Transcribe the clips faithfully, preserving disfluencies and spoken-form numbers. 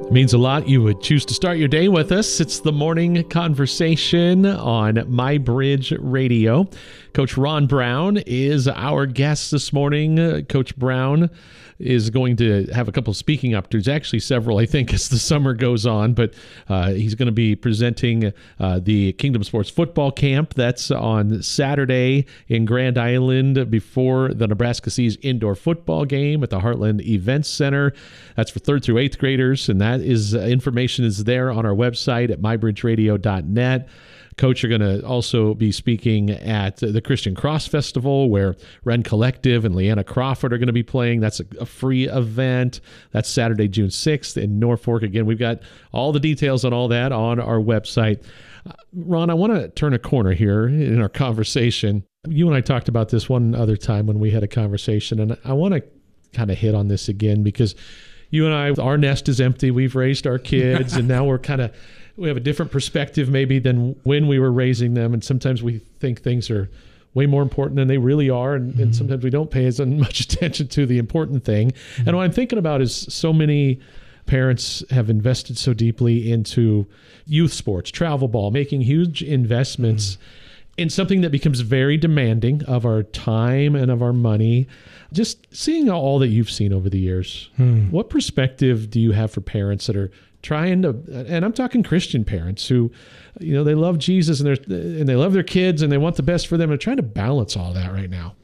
It means a lot you would choose to start your day with us. It's the morning conversation on MyBridge Radio. Coach Ron Brown is our guest this morning. Uh, Coach Brown is going to have a couple of speaking opportunities, actually several, I think, as the summer goes on, but uh, he's going to be presenting uh, the Kingdom Sports Football Camp. That's on Saturday in Grand Island before the Nebraska Seas indoor football game at the Heartland Events Center. That's for third through eighth graders, and that is uh, information is there on our website at my bridge radio dot net. Coach, you're going to also be speaking at the Christian Cross Festival, where Ren Collective and Leanna Crawford are going to be playing. That's a, a free event. That's Saturday, June sixth in Norfolk. Again, we've got all the details on all that on our website. Uh, Ron, I want to turn a corner here in our conversation. You and I talked about this one other time when we had a conversation, and I want to kind of hit on this again because you and I, our nest is empty. We've raised our kids, and now we're kind of we have a different perspective maybe than when we were raising them. And sometimes we think things are way more important than they really are. And, mm-hmm. and sometimes we don't pay as much attention to the important thing. Mm-hmm. And what I'm thinking about is so many parents have invested so deeply into youth sports, travel ball, making huge investments mm-hmm. in something that becomes very demanding of our time and of our money. Just seeing all that you've seen over the years, hmm. what perspective do you have for parents that are trying to, and I'm talking Christian parents who, you know, they love Jesus and they and they love their kids and they want the best for them, and trying to balance all that right now?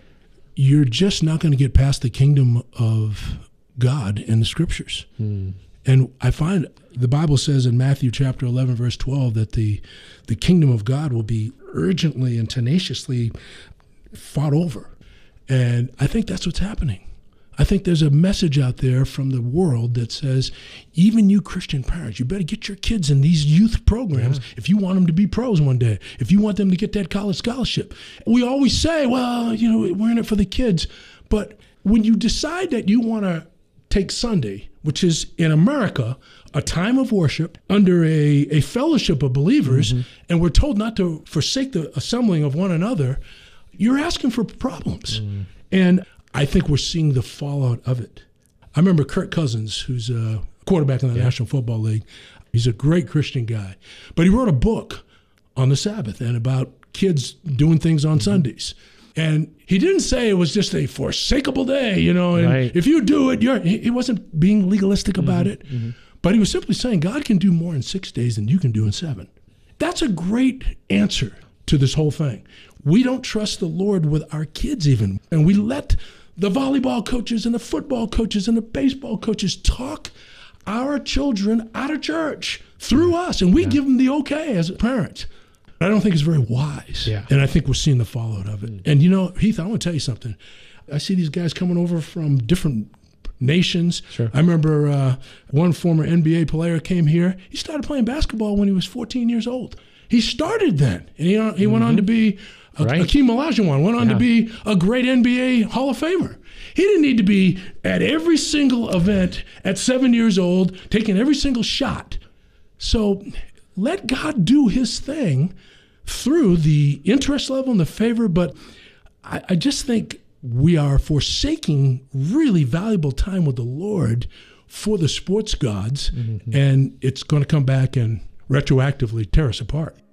You're just not going to get past the kingdom of God in the scriptures. Hmm. And I find the Bible says in Matthew chapter eleven, verse twelve, that the, the kingdom of God will be urgently and tenaciously fought over. And I think that's what's happening. I think there's a message out there from the world that says, even you Christian parents, you better get your kids in these youth programs yeah. if you want them to be pros one day, if you want them to get that college scholarship. We always say, well, you know, we're in it for the kids. But when you decide that you want to take Sunday, which is in America a time of worship under a, a fellowship of believers, mm-hmm. and we're told not to forsake the assembling of one another, you're asking for problems. Mm. And I think we're seeing the fallout of it. I remember Kirk Cousins, who's a quarterback in the yeah. National Football League. He's a great Christian guy. But he wrote a book on the Sabbath and about kids doing things on mm-hmm. Sundays. And he didn't say it was just a forsakable day, you know, and right. if you do it, you're, he wasn't being legalistic about mm-hmm. it. Mm-hmm. But he was simply saying God can do more in six days than you can do in seven. That's a great answer to this whole thing. We don't trust the Lord with our kids even. And we let the volleyball coaches and the football coaches and the baseball coaches talk our children out of church through us. And we yeah. give them the okay as parents. I don't think it's very wise. Yeah. And I think we're seeing the fallout of it. Mm. And you know, Heath, I want to tell you something. I see these guys coming over from different nations. Sure. I remember uh, one former N B A player came here. He started playing basketball when he was fourteen years old. He started then, and he, he mm-hmm. went on to be, a, right. Akeem Olajuwon went on yeah. to be a great N B A Hall of Famer. He didn't need to be at every single event at seven years old, taking every single shot. So let God do his thing through the interest level and the favor, but I, I just think we are forsaking really valuable time with the Lord for the sports gods, mm-hmm. and it's going to come back and retroactively tear us apart.